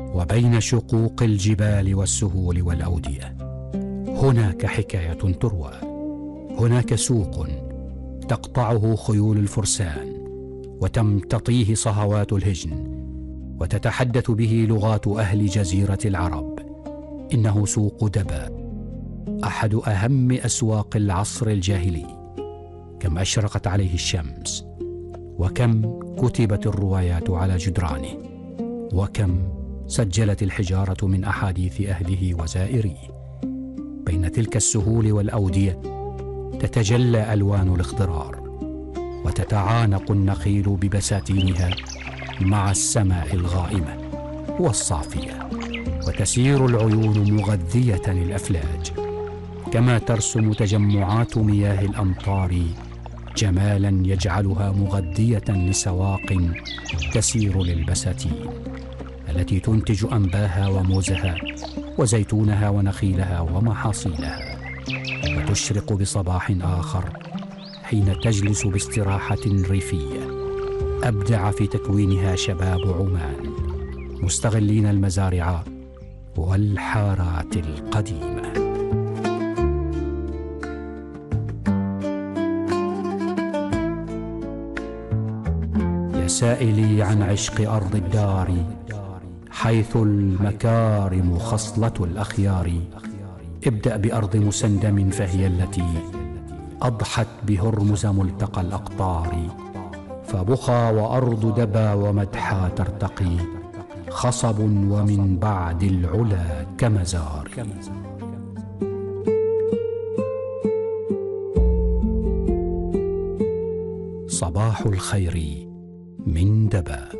وبين شقوق الجبال والسهول والأودية. هناك حكاية تروى، هناك سوق تقطعه خيول الفرسان وتمتطيه صهوات الهجن، وتتحدث به لغات أهل جزيرة العرب. إنه سوق دبا، أحد أهم أسواق العصر الجاهلي. كم أشرقت عليه الشمس، وكم كتبت الروايات على جدرانه، وكم سجلت الحجارة من أحاديث أهله وزائريه. بين تلك السهول والأودية تتجلى ألوان الاخضرار، وتتعانق النخيل ببساتينها مع السماء الغائمة والصافية، وتسير العيون مغذية للأفلاج، كما ترسم تجمعات مياه الأمطار جمالا يجعلها مغذية لسواق تسير للبساتين التي تنتج أنباها وموزها وزيتونها ونخيلها ومحاصيلها. وتشرق بصباح آخر حين تجلس باستراحة ريفية أبدع في تكوينها شباب عمان، مستغلين المزارع والحارات القديمة. يا سائلي عن عشق أرض الدار، حيث المكارم خصلة الأخيار، ابدأ بأرض مسندم فهي التي أضحت بهرمز ملتقى الأقطار. فبخى وأرض دبا ومدحى ترتقي، خصب ومن بعد العلا كمزار. صباح الخير من دبا.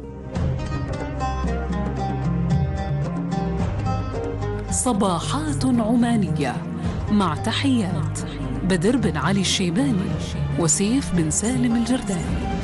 صباحات عمانية، مع تحيات بدر بن علي الشيباني وسيف بن سالم الجرداني.